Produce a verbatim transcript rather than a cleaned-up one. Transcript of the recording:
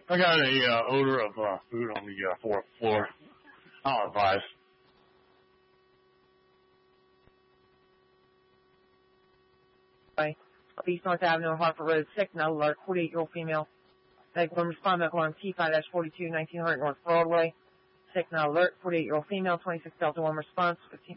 I got a uh, odor of uh, food on the uh, fourth floor. I'll advise. East North Avenue, Hartford Road, Signal alert, forty-eight-year-old female. Medical respond medical alarm T five forty-two, nineteen hundred North Broadway. Signal alert, forty-eight-year-old female, twenty-six Delta one response, fifteen